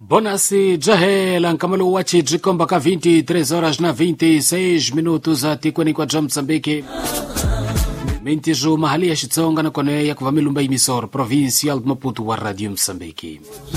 Bonasi Jahel Kamalo Wachi Jikomba ka 23 horas na 26 minutos atikweni kwa Jam Msambiki. Mintijo mahali ya Shitsonga na kone ya kuvamilumba imisor provincial Maputo wa Radio Msambiki.